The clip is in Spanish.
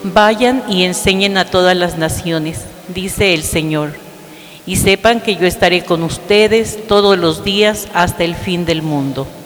Vayan y enseñen a todas las naciones, dice el Señor, y sepan que yo estaré con ustedes todos los días hasta el fin del mundo.